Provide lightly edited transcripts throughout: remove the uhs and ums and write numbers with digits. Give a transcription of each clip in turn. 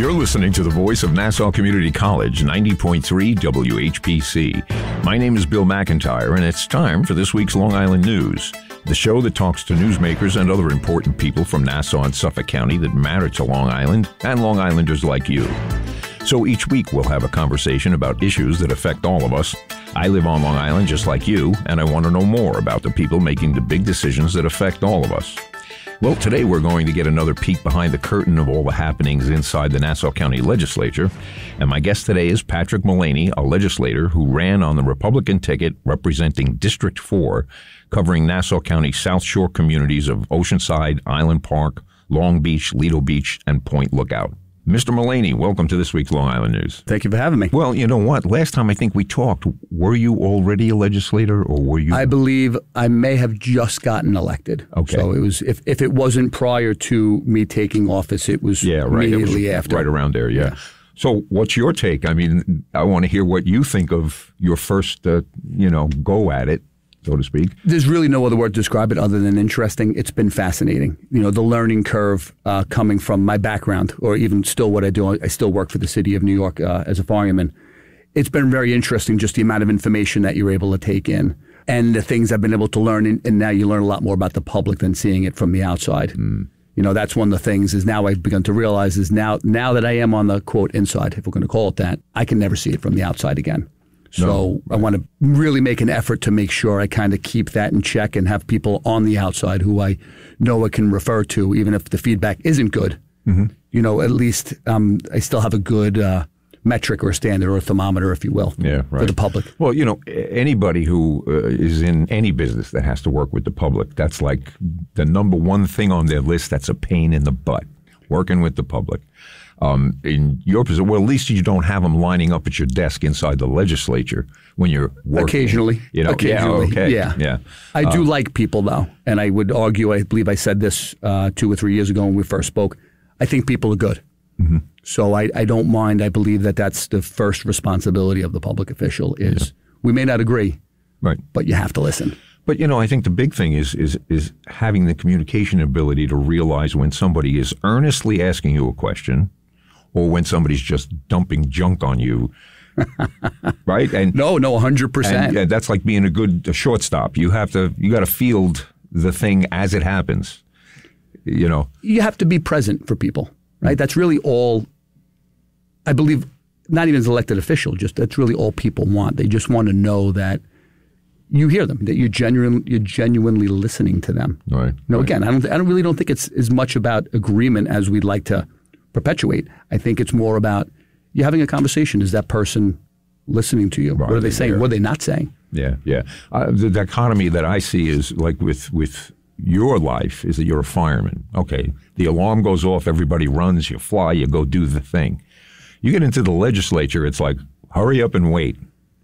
You're listening to the voice of Nassau Community College, 90.3 WHPC. My name is Bill McIntyre, and it's time for this week's Long Island News, the show that talks to newsmakers and other important people from Nassau and Suffolk County that matter to Long Island and Long Islanders like you. So each week we'll have a conversation about issues that affect all of us. I live on Long Island just like you, and I want to know more about the people making the big decisions that affect all of us. Well, today we're going to get another peek behind the curtain of all the happenings inside the Nassau County Legislature. And my guest today is Patrick Mullaney, a legislator who ran on the Republican ticket representing District 4, covering Nassau County South Shore communities of Oceanside, Island Park, Long Beach, Lido Beach, and Point Lookout. Mr. Mullaney, welcome to this week's Long Island News. Thank you for having me. Well, you know what? Last time I think we talked, were you already a legislator or were you? I believe I may have just gotten elected. Okay. So it was, if it wasn't prior to me taking office, it was immediately after. Right around there, yeah. So what's your take? I mean, I want to hear what you think of your first, go at it, so to speak. There's really no other word to describe it other than interesting. It's been fascinating. You know, the learning curve coming from my background, or even still what I do. I still work for the city of New York as a fireman. It's been very interesting, just the amount of information that you're able to take in and the things I've been able to learn. And now you learn a lot more about the public than seeing it from the outside. You know, that's one of the things is now I've begun to realize is now that I am on the, quote, inside, if we're going to call it that, I can never see it from the outside again. So I want to really make an effort to make sure I kind of keep that in check and have people on the outside who I know I can refer to, even if the feedback isn't good. You know, at least I still have a good metric or standard or thermometer, if you will, for the public. Well, you know, anybody who is in any business that has to work with the public, that's like the number one thing on their list. That's a pain in the butt, working with the public. In your position, well, at least you don't have them lining up at your desk inside the legislature when you're working. Occasionally. Yeah. I do like people, though, and I would argue, I believe I said this 2 or 3 years ago when we first spoke, I think people are good. So I don't mind. I believe that that's the first responsibility of the public official is we may not agree, but you have to listen. But, you know, I think the big thing is having the communication ability to realize when somebody is earnestly asking you a question or when somebody's just dumping junk on you, right? And No, 100%. And that's like being a shortstop. You got to field the thing as it happens, you know. You have to be present for people, right? That's really all, I believe, not even as an elected official, just that's really all people want. They just want to know that you hear them, that you're genuinely listening to them. Right. Again, I don't think it's as much about agreement as we'd like to perpetuate. I think it's more about you having a conversation. Is that person listening to you? What are they saying? What are they not saying? Yeah. The dichotomy that I see is like with your life is that you're a fireman. Okay, the alarm goes off, everybody runs, you fly, you go do the thing. You get into the legislature, it's like hurry up and wait.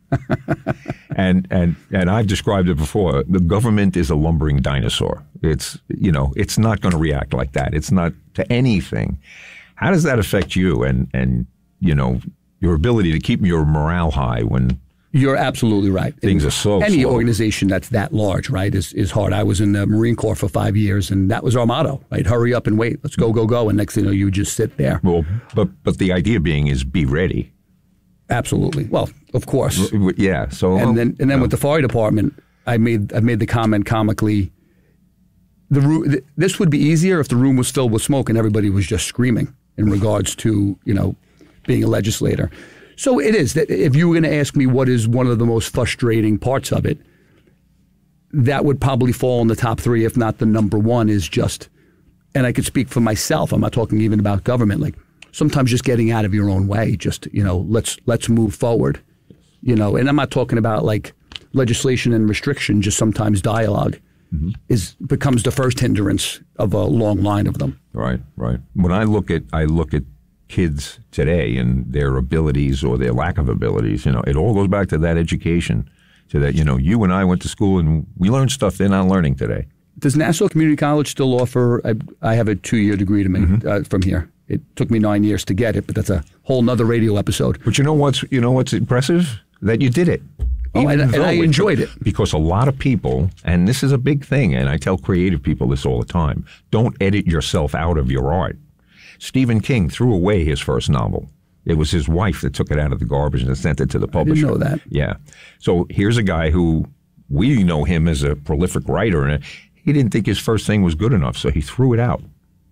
and I've described it before. The government is a lumbering dinosaur. It's not going to react like that. It's not to anything. How does that affect you and your ability to keep your morale high when you're absolutely right. Things are so any slow. organization that's that large, right, is hard. I was in the Marine Corps for 5 years, and that was our motto, right? Hurry up and wait. Let's go. And next thing you know, you just sit there. Well, but the idea being is be ready. Absolutely. Well, of course. Yeah. So and then with the fire department, I made the comment comically. This would be easier if the room was filled with smoke and everybody was just screaming in regards to being a legislator. So it is that if you were going to ask me what is one of the most frustrating parts of it, that would probably fall in the top 3, if not the number 1. Is just, and I could speak for myself. I'm not talking even about government. Like, sometimes just getting out of your own way, just, let's move forward, and I'm not talking about like legislation and restriction, just sometimes dialogue becomes the first hindrance of a long line of them. Right. When I look at kids today and their abilities or their lack of abilities, it all goes back to that education, to that, you and I went to school and we learned stuff they're not learning today. Does Nassau Community College still offer, I have a 2-year degree to make from here. It took me 9 years to get it, but that's a whole nother radio episode. But you know what's impressive? That you did it. And I enjoyed it. Because a lot of people, and this is a big thing, and I tell creative people this all the time, don't edit yourself out of your art. Stephen King threw away his first novel. It was his wife that took it out of the garbage and sent it to the publisher. I didn't know that. Yeah. So here's a guy who we know him as a prolific writer, and he didn't think his first thing was good enough, so he threw it out.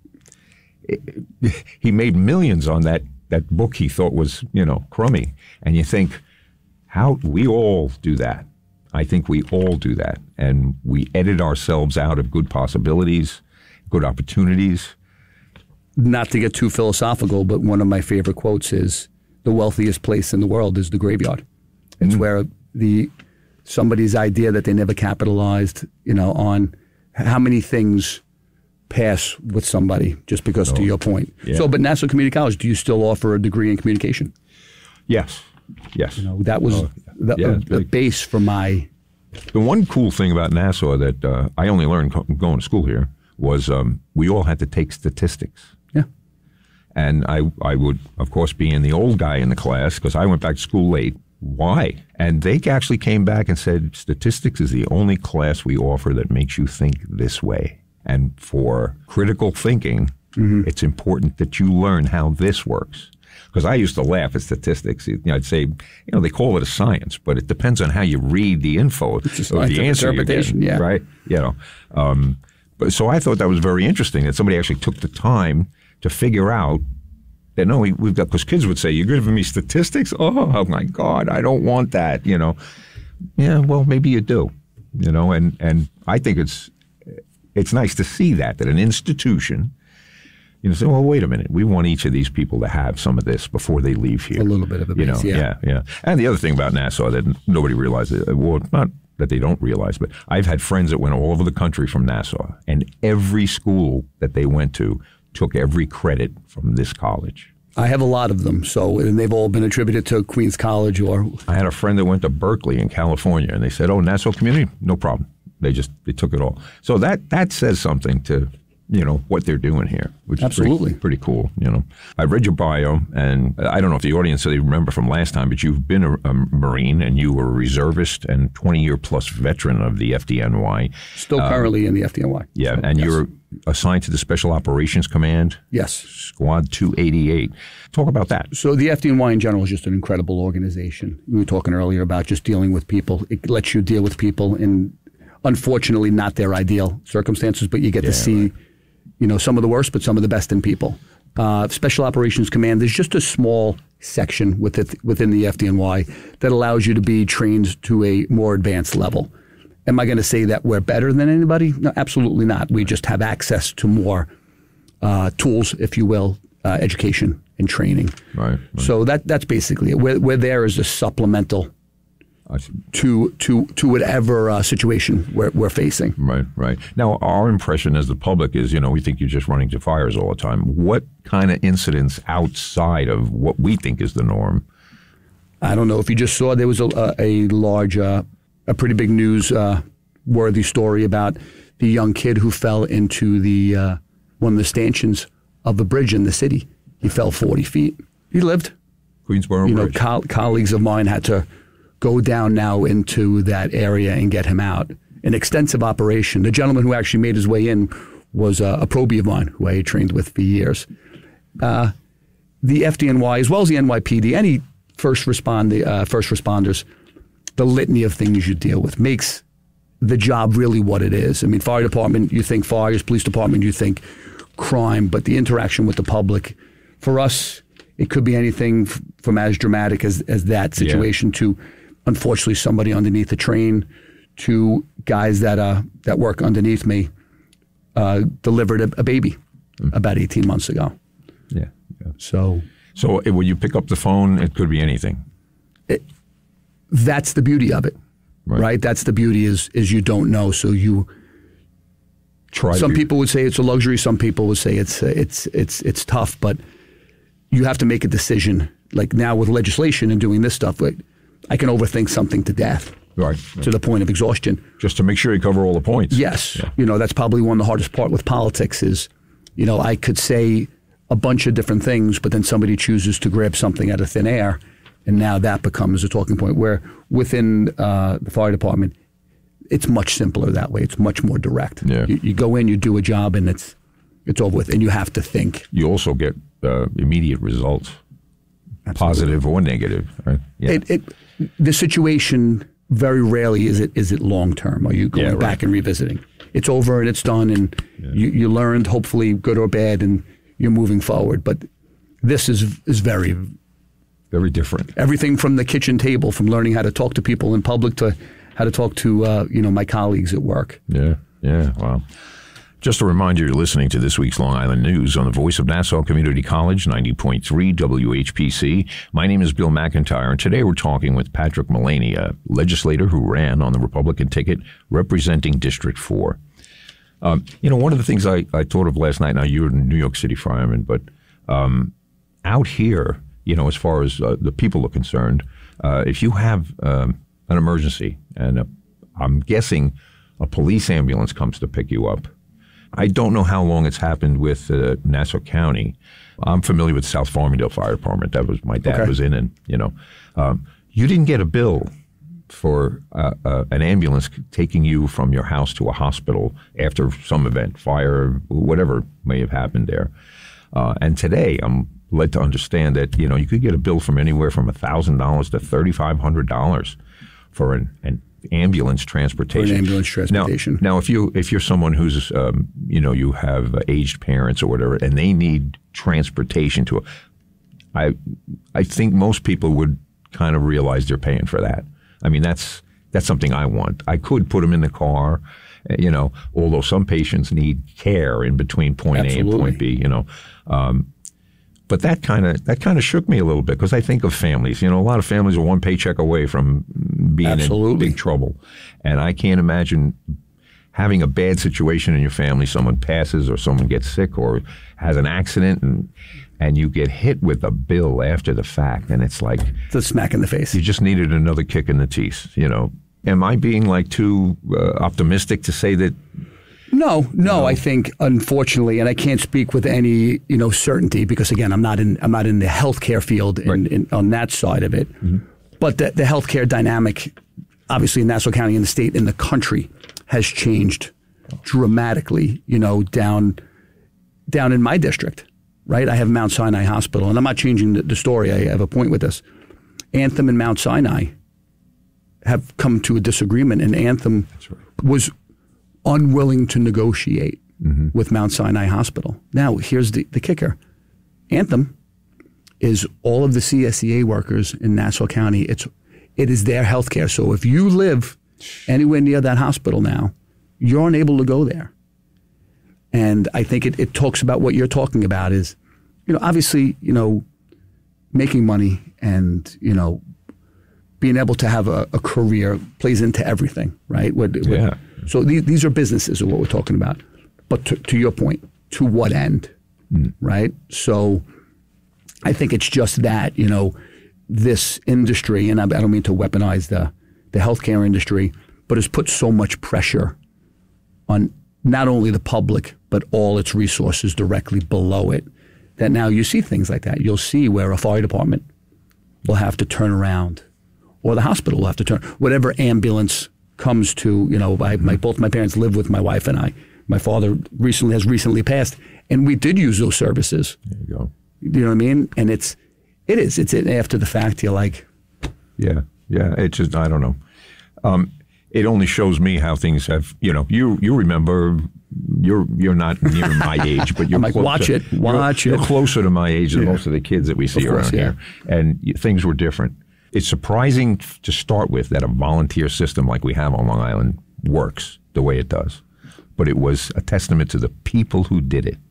He made millions on that book he thought was, crummy. And you think, how we all do that. I think we all do that. And we edit ourselves out of good possibilities, good opportunities. Not to get too philosophical, but one of my favorite quotes is, the wealthiest place in the world is the graveyard. It's where somebody's idea that they never capitalized, on how many things pass with somebody, just because to your point. Yeah. So, but Nassau Community College, do you still offer a degree in communication? Yes. That was the base for my... The one cool thing about Nassau that I only learned going to school here was we all had to take statistics. Yeah. And I would, of course, being the old guy in the class, because I went back to school late. Why? And they actually came back and said, statistics is the only class we offer that makes you think this way. And for critical thinking, it's important that you learn how this works. Because I used to laugh at statistics. I'd say, they call it a science, but it depends on how you read the info. It's just the answer interpretation, getting, right? But so I thought that was very interesting that somebody actually took the time to figure out that, no, we've got, because kids would say, you're giving me statistics? Oh my God, I don't want that, Yeah, well, maybe you do, and I think it's nice to see that an institution, say, well, wait a minute, we want each of these people to have some of this before they leave here. A little bit of a base, yeah. And the other thing about Nassau that nobody realizes, well, not that they don't realize, but I've had friends that went all over the country from Nassau, and every school that they went to took every credit from this college. I have a lot of them, and they've all been attributed to Queens College or... I had a friend that went to Berkeley in California, and they said, oh, Nassau Community? No problem. They took it all. So that says something to, what they're doing here, which Absolutely. is pretty cool, I read your bio, and I don't know if the audience they remember from last time, but you've been a Marine, and you were a reservist and 20-year-plus veteran of the FDNY. Still currently in the FDNY. Yeah, and you're assigned to the Special Operations Command? Yes. Squad 288. Talk about that. So the FDNY in general is just an incredible organization. We were talking earlier about just dealing with people. It lets you deal with people in, unfortunately, not their ideal circumstances, but you get to see, some of the worst, but some of the best in people. Special Operations Command, there's just a small section within the FDNY that allows you to be trained to a more advanced level. Am I going to say that we're better than anybody? No, absolutely not. We just have access to more tools, if you will, education and training. Right. So that's basically it. We're there as a supplemental to whatever situation we're facing. Right. Now, our impression as the public is, we think you're just running to fires all the time. What kind of incidents outside of what we think is the norm? I don't know. If you just saw, there was a large... a pretty big news-worthy story about the young kid who fell into the one of the stanchions of a bridge in the city. He fell 40 feet. He lived. Queensboro Bridge. Colleagues of mine had to go down now into that area and get him out. An extensive operation. The gentleman who actually made his way in was a probie of mine who I had trained with for years. The FDNY, as well as the NYPD, any first responders, the litany of things you deal with makes the job really what it is. I mean, fire department, you think fires, police department, you think crime, but the interaction with the public, for us, it could be anything from as dramatic as that situation to, unfortunately, somebody underneath a train, to guys that work underneath me delivered a baby about 18 months ago. Yeah. So when you pick up the phone, it could be anything. That's the beauty of it, right? That's the beauty is you don't know, so you try. Some people would say it's a luxury. Some people would say it's tough, but you have to make a decision. Like now with legislation and doing this stuff, I can overthink something to death, right? To the point of exhaustion, just to make sure you cover all the points. Yes, that's probably one of the hardest part with politics is, I could say a bunch of different things, but then somebody chooses to grab something out of thin air. And now that becomes a talking point where within the fire department, it's much simpler that way. It's much more direct. Yeah. You go in, you do a job, and it's It's over with, and you have to think. You also get immediate results, Absolutely. Positive or negative. Right? Yeah. The situation very rarely is it long term. Are you going back and revisiting? It's over and it's done, and you learned, hopefully good or bad, and you're moving forward. But this is very, very different. Everything from the kitchen table, from learning how to talk to people in public to how to talk to my colleagues at work. Yeah. Wow. Just a reminder, you're listening to this week's Long Island News on the voice of Nassau Community College, 90.3 WHPC. My name is Bill McIntyre, and today we're talking with Patrick Mullaney, a legislator who ran on the Republican ticket representing District 4. One of the things I thought of last night, now you're a New York City fireman, but out here, as far as the people are concerned, if you have an emergency, and I'm guessing a police ambulance comes to pick you up, I don't know how long it's happened with Nassau County. I'm familiar with South Farmingdale Fire Department. That was my dad was in, and you didn't get a bill for an ambulance taking you from your house to a hospital after some event, fire, whatever may have happened there. And today, I'm led to understand that you could get a bill from anywhere from $1,000 to $3,500 for an ambulance transportation. Now, if you're someone who's you have aged parents or whatever, and they need transportation I think most people would kind of realize they're paying for that. I mean, that's something I want. I could put them in the car, although some patients need care in between point A and point B. But that kind of shook me a little bit, because I think of families. A lot of families are one paycheck away from being in big trouble. And I can't imagine having a bad situation in your family. Someone passes, or someone gets sick, or has an accident, and you get hit with a bill after the fact. And it's like... It's a smack in the face. You just needed another kick in the teeth, Am I being too optimistic to say that... No. I think, unfortunately, and I can't speak with any certainty, because again, I'm not in the healthcare field on that side of it. Mm-hmm. But the healthcare dynamic, obviously, in Nassau County, in the state, in the country, has changed dramatically. Down in my district, right? I have Mount Sinai Hospital, and I'm not changing the story. I have a point with this. Anthem and Mount Sinai have come to a disagreement, and Anthem was unwilling to negotiate with Mount Sinai Hospital. Now, here's the kicker. Anthem is all of the CSEA workers in Nassau County. It is their health care. So if you live anywhere near that hospital now, you're unable to go there. And I think it talks about what you're talking about is, obviously, making money and, being able to have a career plays into everything, right? So these are businesses are what we're talking about. But to your point, to what end, right? So I think it's just that, this industry, and I don't mean to weaponize the healthcare industry, but has put so much pressure on not only the public, but all its resources directly below it, that now you see things like that. You'll see where a fire department will have to turn around, or the hospital will have to turn, whatever ambulance comes to, both my parents live with my wife and I. My father has recently passed, and we did use those services. There you go. You know what I mean? And it's after the fact, you're like... Yeah. It's just, I don't know. It only shows me how things have, you remember, you're not near my age, but you're like, closer. Watch it. You're closer to my age than most of the kids that we see around here. And things were different. It's surprising to start with that a volunteer system like we have on Long Island works the way it does. But it was a testament to the people who did it.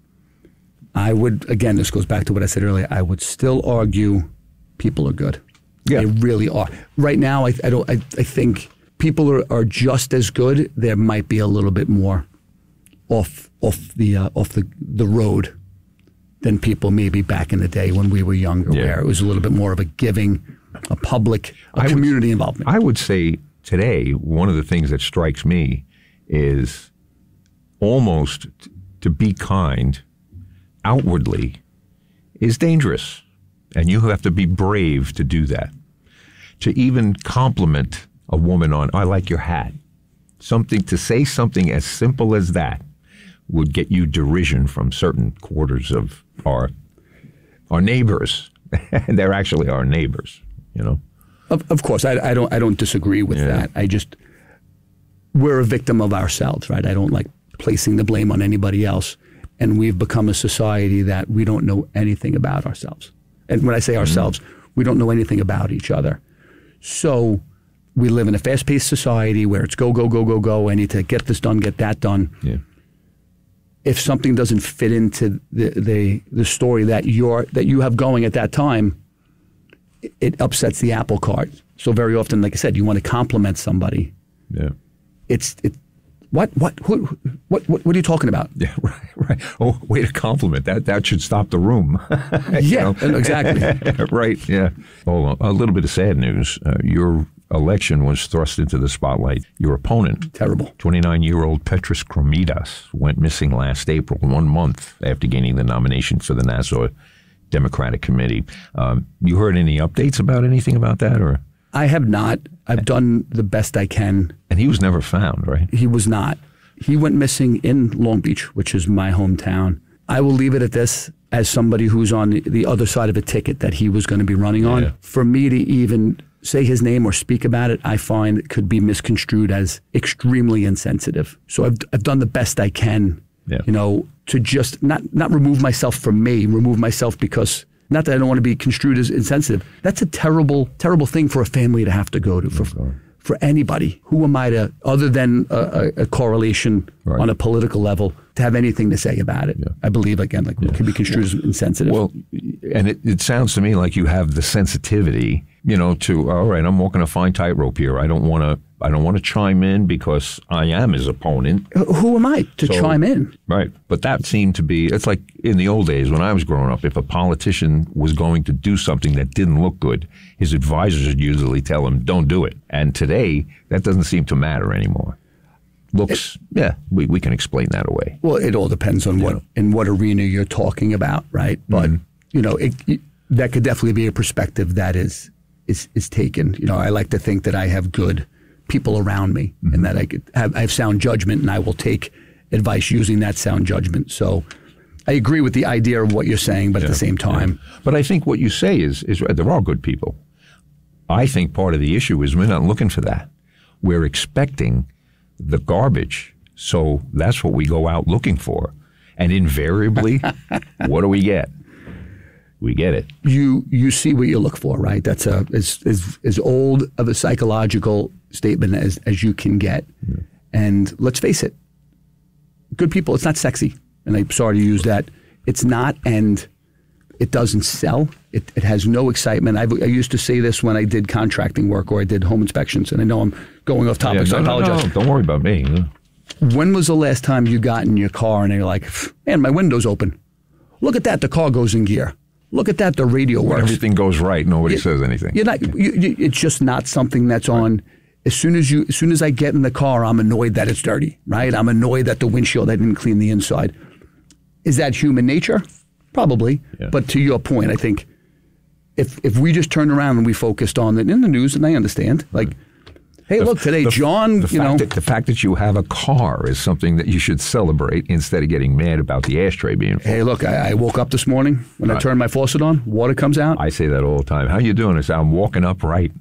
I would, again, this goes back to what I said earlier, I would still argue people are good. Yeah. They really are. Right now, I think people are just as good. There might be a little bit more off the road than people maybe back in the day when we were younger, where it was a little bit more of a giving, a public, community involvement. I would say today, one of the things that strikes me is almost to be kind outwardly is dangerous. And you have to be brave to do that. To even compliment a woman on, I like your hat. To say something as simple as that would get you derision from certain quarters of our neighbors. They're actually our neighbors, you know. Of course, I don't disagree with that. We're a victim of ourselves, right? I don't like placing the blame on anybody else. And we've become a society that we don't know anything about ourselves. And when I say ourselves, we don't know anything about each other. So we live in a fast-paced society where it's go, go, go, go, go. I need to get this done, get that done. Yeah. If something doesn't fit into the story that you have going at that time, it upsets the apple cart. So very often, like I said, you want to compliment somebody. Yeah. What are you talking about? Yeah, right. Oh, way to compliment. That should stop the room. Yeah, exactly. Right, yeah. Oh, a little bit of sad news. Your election was thrust into the spotlight. Your opponent, terrible, 29-year-old Petros Kromidas, went missing last April, 1 month after gaining the nomination for the Nassau Democratic Committee. You heard any updates about anything about that, or? I have not. I've done the best I can. And he was never found, right? He was not. He went missing in Long Beach, which is my hometown. I will leave it at this as somebody who's on the other side of a ticket that he was going to be running on. Yeah. For me to even say his name or speak about it, I find it could be misconstrued as extremely insensitive. So I've done the best I can, to just not remove myself from me, remove myself because... Not that I don't want to be construed as insensitive. That's a terrible, terrible thing for a family to have to go to, for anybody. Who am I to, other than a correlation on a political level, to have anything to say about it? Yeah. I believe, again, it could be construed as insensitive. Well, and it sounds to me like you have the sensitivity, to, all right, I'm walking a fine tightrope here. I don't want to chime in because I am his opponent. Who am I to chime in? Right. But that seemed to be, it's like in the old days when I was growing up, if a politician was going to do something that didn't look good, his advisors would usually tell him, don't do it. And today, that doesn't seem to matter anymore. Looks, we can explain that away. Well, it all depends on what arena you're talking about, right? But, that could definitely be a perspective that is taken. I like to think that I have good people around me and that I have sound judgment and I will take advice using that sound judgment. So I agree with the idea of what you're saying, but at the same time. Yeah. But I think what you say is there are good people. I think part of the issue is we're not looking for that. We're expecting the garbage. So that's what we go out looking for. And invariably, what do we get? We get it. You see what you look for, right? That's as old of a psychological statement as you can get. Yeah. And let's face it, good people, it's not sexy. And I'm sorry to use that. It's not, and it doesn't sell. It has no excitement. I used to say this when I did contracting work or I did home inspections, and I know I'm going off topic, so I apologize. No, don't worry about me. No. When was the last time you got in your car and you're like, man, my window's open. Look at that, the car goes in gear. Look at that, the radio works. When everything goes right, nobody says anything. You're not. It's just not something that's on. As soon as I get in the car, I'm annoyed that it's dirty, right? I'm annoyed that the windshield, I didn't clean the inside. Is that human nature? Probably. Yeah. But to your point, I think if we just turned around and we focused on it in the news, and I understand, hey, look, today, John, the fact that you have a car is something that you should celebrate instead of getting mad about the ashtray being full. Hey, look, I woke up this morning when I turned my faucet on, water comes out. I say that all the time. How you doing? I say, I'm walking upright.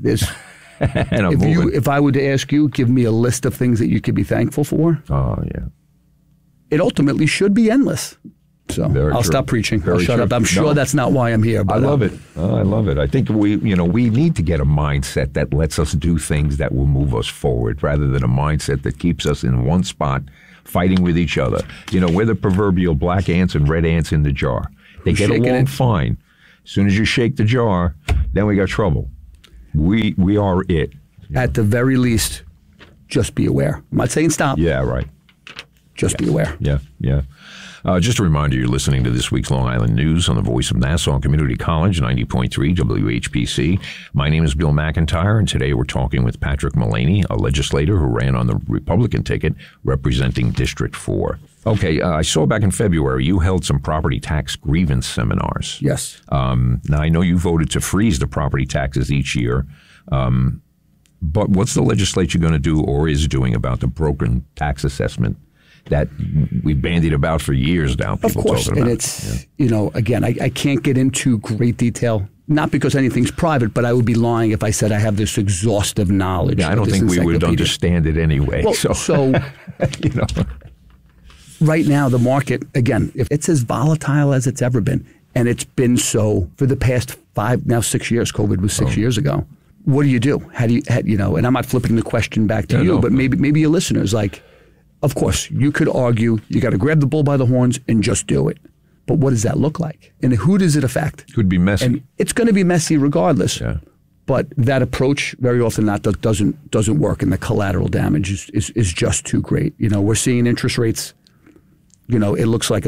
And I'm moving. If I were to ask you, give me a list of things that you could be thankful for. Oh, yeah. It ultimately should be endless. So I'll stop preaching. I'll shut up. I'm sure that's not why I'm here. But I love it. I love it. I think we need to get a mindset that lets us do things that will move us forward rather than a mindset that keeps us in one spot fighting with each other. We're the proverbial black ants and red ants in the jar. They get along fine. As soon as you shake the jar, then we got trouble. We are it. At the very least, just be aware. I'm not saying stop. Yeah, right. Just be aware. Yeah. Just a reminder, you're listening to this week's Long Island News on the voice of Nassau Community College, 90.3 WHPC. My name is Bill McIntyre, and today we're talking with Patrick Mullaney, a legislator who ran on the Republican ticket representing District 4. Okay, I saw back in February you held some property tax grievance seminars. Yes. Now, I know you voted to freeze the property taxes each year, but what's the legislature going to do or is doing about the broken tax assessment that we bandied about for years now. Of course, and it's, again, I can't get into great detail, not because anything's private, but I would be lying if I said I have this exhaustive knowledge. Yeah, I don't think we would understand it anyway. Well, so right now, the market, again, if it's as volatile as it's ever been, and it's been so for the past 6 years. COVID was 6 years ago. What do? How do you, and I'm not flipping the question back to you, but maybe your listeners, of course, you could argue you got to grab the bull by the horns and just do it. But what does that look like? And who does it affect? Could be messy. And it's going to be messy regardless. Yeah. But that approach, very often, doesn't work, and the collateral damage is just too great. We're seeing interest rates. It looks like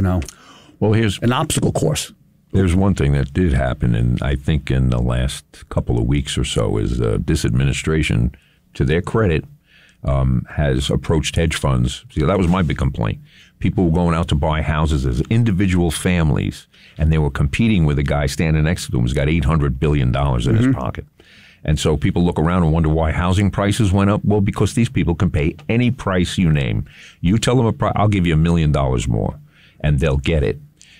here's an obstacle course. There's one thing that did happen, and I think in the last couple of weeks or so, is this administration, to their credit, has approached hedge funds. See, that was my big complaint. People were going out to buy houses as individual families, and they were competing with a guy standing next to them who's got $800 billion in his pocket. And so people look around and wonder why housing prices went up. Well, because these people can pay any price you name. You tell them a price, I'll give you $1 million more, and they'll get it.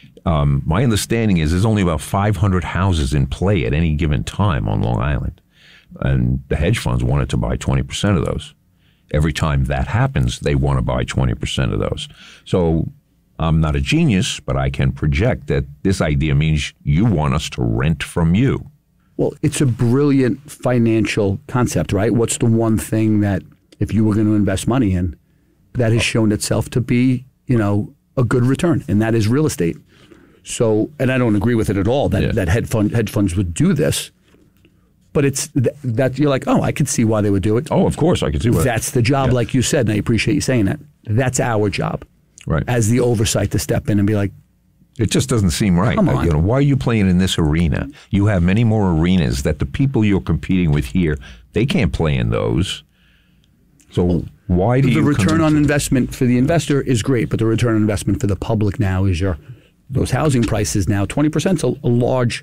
My understanding is there's only about 500 houses in play at any given time on Long Island. And the hedge funds wanted to buy 20% of those. Every time that happens, they want to buy 20% of those. So I'm not a genius, but I can project that this idea means you want us to rent from you. Well, it's a brilliant financial concept, right? What's the one thing that if you were going to invest money in, that has shown itself to be, a good return, and that is real estate. So, and I don't agree with it at all that hedge funds would do this. But it's that you're like, I could see why they would do it. Oh, of course, I could see why. That's the job, like you said, and I appreciate you saying that. That's our job, right? As the oversight to step in and be like, it just doesn't seem right. Come on. Why are you playing in this arena? You have many more arenas that the people you're competing with here, they can't play in those. So why do you? The return on investment for the investor is great, but the return on investment for the public now is those housing prices now. 20% is a large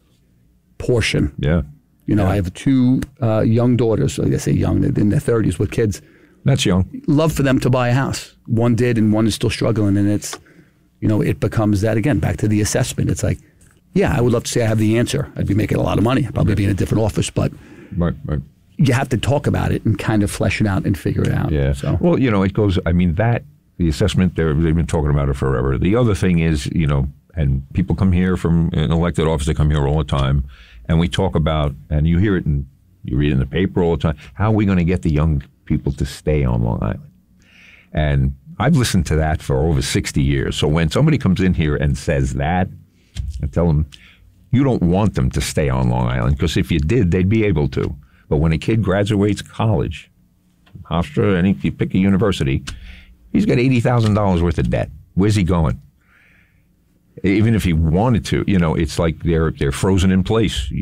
portion. Yeah. I have two young daughters. I say young, in their 30s with kids. That's young. Love for them to buy a house. One did, and one is still struggling. And it's, it becomes that again, back to the assessment. It's like, I would love to say I have the answer. I'd be making a lot of money. I'd probably be in a different office, but right. You have to talk about it and kind of flesh it out and figure it out. Yeah. So. Well, it goes, the assessment, they've been talking about it forever. The other thing is, and people come here from an elected office, they come here all the time. And we talk about, and you hear it and you read it in the paper all the time, how are we going to get the young people to stay on Long Island? And I've listened to that for over 60 years. So when somebody comes in here and says that, I tell them, you don't want them to stay on Long Island, because if you did, they'd be able to. But when a kid graduates college, Hofstra, and you pick a university, he's got $80,000 worth of debt. Where's he going? Even if he wanted to, it's like they're frozen in place.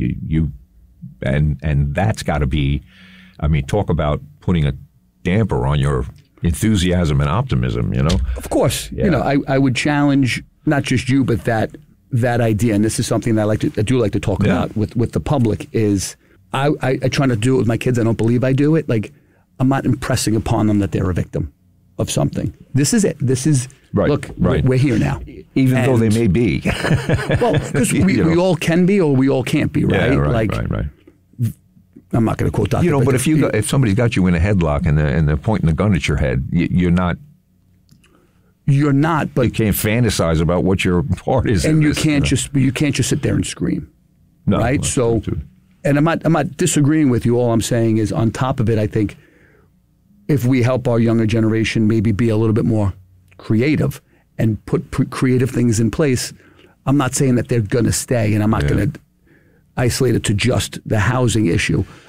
And that's got to be, talk about putting a damper on your enthusiasm and optimism. Of course, I would challenge not just you, but that idea. And this is something that I do like to talk about with the public. Is I try to do it with my kids. I don't believe I do it. Like, I'm not impressing upon them that they're a victim of something. This is it. This is. Right, look, right. We're here now. Even though they may be. Well, because we all can be or we all can't be, right? Yeah, right. I'm not going to quote Dr. But if somebody's got you in a headlock and they're pointing a gun at your head, you're not. You're not, but you can't fantasize about what your part is. And you can't just sit there and scream, right? So, and I'm not disagreeing with you. All I'm saying is, on top of it, I think if we help our younger generation maybe be a little bit more creative and put creative things in place, I'm not saying that they're going to stay, and I'm not going to isolate it to just the housing issue.